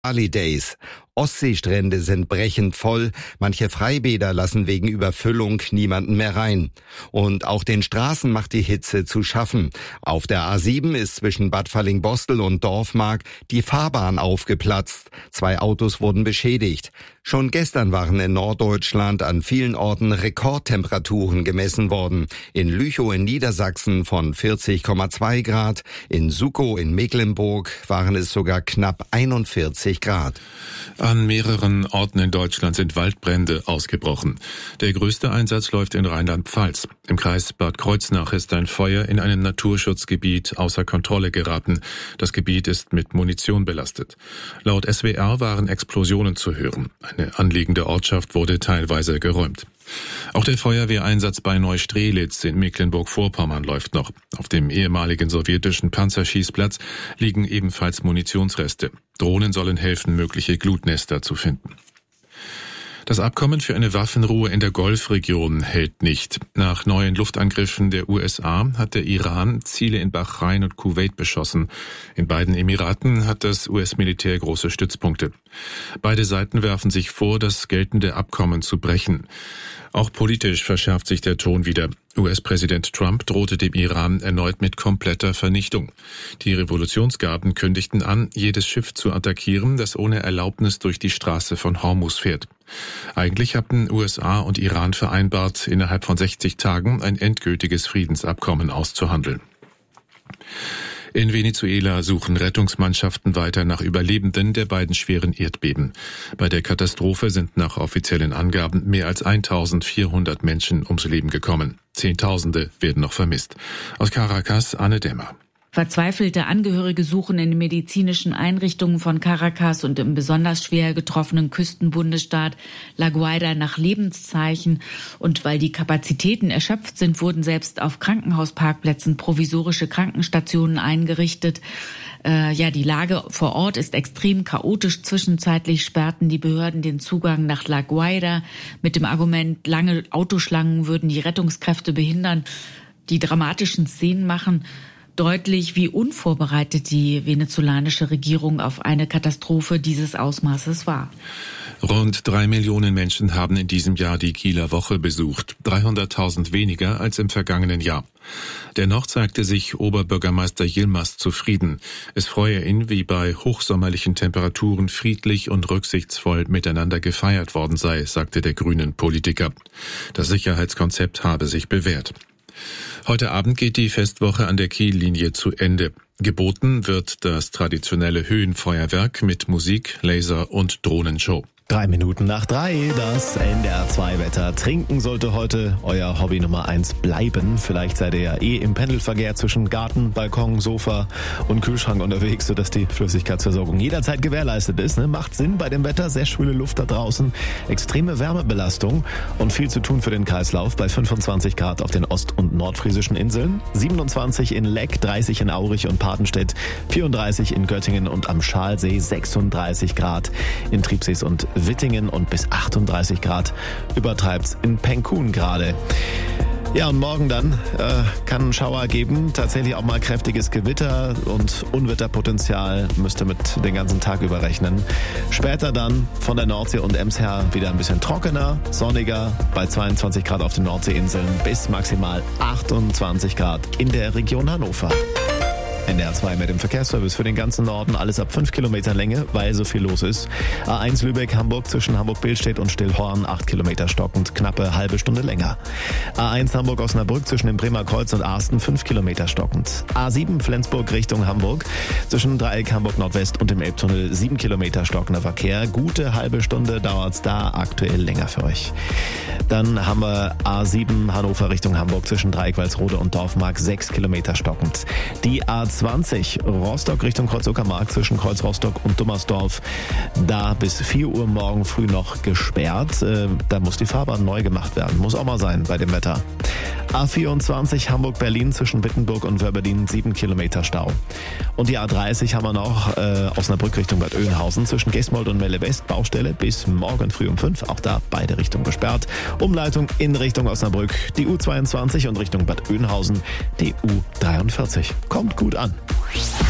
Bali Days. Ostseestrände sind brechend voll, manche Freibäder lassen wegen Überfüllung niemanden mehr rein. Und auch den Straßen macht die Hitze zu schaffen. Auf der A7 ist zwischen Bad Fallingbostel und Dorfmark die Fahrbahn aufgeplatzt. 2 Autos wurden beschädigt. Schon gestern waren in Norddeutschland an vielen Orten Rekordtemperaturen gemessen worden. In Lüchow in Niedersachsen von 40,2 Grad, in Sukow in Mecklenburg waren es sogar knapp 41 Grad. An mehreren Orten in Deutschland sind Waldbrände ausgebrochen. Der größte Einsatz läuft in Rheinland-Pfalz. Im Kreis Bad Kreuznach ist ein Feuer in einem Naturschutzgebiet außer Kontrolle geraten. Das Gebiet ist mit Munition belastet. Laut SWR waren Explosionen zu hören. Eine anliegende Ortschaft wurde teilweise geräumt. Auch der Feuerwehreinsatz bei Neustrelitz in Mecklenburg-Vorpommern läuft noch. Auf dem ehemaligen sowjetischen Panzerschießplatz liegen ebenfalls Munitionsreste. Drohnen sollen helfen, mögliche Glutnester zu finden. Das Abkommen für eine Waffenruhe in der Golfregion hält nicht. Nach neuen Luftangriffen der USA hat der Iran Ziele in Bahrain und Kuwait beschossen. In beiden Emiraten hat das US-Militär große Stützpunkte. Beide Seiten werfen sich vor, das geltende Abkommen zu brechen. Auch politisch verschärft sich der Ton wieder. US-Präsident Trump drohte dem Iran erneut mit kompletter Vernichtung. Die Revolutionsgarden kündigten an, jedes Schiff zu attackieren, das ohne Erlaubnis durch die Straße von Hormuz fährt. Eigentlich hatten USA und Iran vereinbart, innerhalb von 60 Tagen ein endgültiges Friedensabkommen auszuhandeln. In Venezuela suchen Rettungsmannschaften weiter nach Überlebenden der beiden schweren Erdbeben. Bei der Katastrophe sind nach offiziellen Angaben mehr als 1400 Menschen ums Leben gekommen. Zehntausende werden noch vermisst. Aus Caracas, Anne Dämmer. Verzweifelte Angehörige suchen in den medizinischen Einrichtungen von Caracas und im besonders schwer getroffenen Küstenbundesstaat La Guaira nach Lebenszeichen. Und weil die Kapazitäten erschöpft sind, wurden selbst auf Krankenhausparkplätzen provisorische Krankenstationen eingerichtet. Die Lage vor Ort ist extrem chaotisch. Zwischenzeitlich sperrten die Behörden den Zugang nach La Guaira mit dem Argument, lange Autoschlangen würden die Rettungskräfte behindern. Die dramatischen Szenen machen deutlich, wie unvorbereitet die venezolanische Regierung auf eine Katastrophe dieses Ausmaßes war. Rund 3 Millionen Menschen haben in diesem Jahr die Kieler Woche besucht. 300.000 weniger als im vergangenen Jahr. Dennoch zeigte sich Oberbürgermeister Yilmaz zufrieden. Es freue ihn, wie bei hochsommerlichen Temperaturen friedlich und rücksichtsvoll miteinander gefeiert worden sei, sagte der grünen Politiker. Das Sicherheitskonzept habe sich bewährt. Heute Abend geht die Festwoche an der Kiellinie zu Ende. Geboten wird das traditionelle Höhenfeuerwerk mit Musik, Laser und Drohnenshow. 3 Minuten nach 3, das NDR2-Wetter. Trinken sollte heute euer Hobby Nummer 1 bleiben. Vielleicht seid ihr ja im Pendelverkehr zwischen Garten, Balkon, Sofa und Kühlschrank unterwegs, sodass die Flüssigkeitsversorgung jederzeit gewährleistet ist. Macht Sinn bei dem Wetter, sehr schwüle Luft da draußen, extreme Wärmebelastung und viel zu tun für den Kreislauf bei 25 Grad auf den ost- und nordfriesischen Inseln, 27 in Leck, 30 in Aurich und Padenstedt, 34 in Göttingen und am Schalsee, 36 Grad in Triebsees und Wittingen und bis 38 Grad übertreibt's in Penkun gerade. Ja, und morgen dann kann ein Schauer geben, tatsächlich auch mal kräftiges Gewitter und Unwetterpotenzial müsste mit den ganzen Tag überrechnen. Später dann von der Nordsee und Ems her wieder ein bisschen trockener, sonniger, bei 22 Grad auf den Nordseeinseln bis maximal 28 Grad in der Region Hannover. NDR2 mit dem Verkehrsservice für den ganzen Norden, alles ab 5 Kilometer Länge, weil so viel los ist. A1 Lübeck-Hamburg zwischen Hamburg-Billstedt und Stillhorn, 8 Kilometer stockend, knappe halbe Stunde länger. A1 Hamburg-Osnabrück zwischen dem Bremer Kreuz und Arsten, 5 Kilometer stockend. A7 Flensburg Richtung Hamburg zwischen Dreieck Hamburg-Nordwest und dem Elbtunnel, 7 Kilometer stockender Verkehr. Gute halbe Stunde dauert's da, aktuell länger für euch. Dann haben wir A7 Hannover Richtung Hamburg zwischen Dreieck-Walsrode und Dorfmark, 6 Kilometer stockend. Die A20 Rostock Richtung Kreuz-Uckermark zwischen Kreuz-Rostock und Dummersdorf, da bis 4 Uhr morgen früh noch gesperrt. Da muss die Fahrbahn neu gemacht werden. Muss auch mal sein bei dem Wetter. A24 Hamburg-Berlin zwischen Wittenburg und Wörberdin, 7 Kilometer Stau. Und die A30 haben wir noch Osnabrück Richtung Bad Oeynhausen zwischen Gesmold und Melle West, Baustelle bis morgen früh um 5. Auch da beide Richtungen gesperrt. Umleitung in Richtung Osnabrück, die U22 und Richtung Bad Oeynhausen, die U43. Kommt gut an.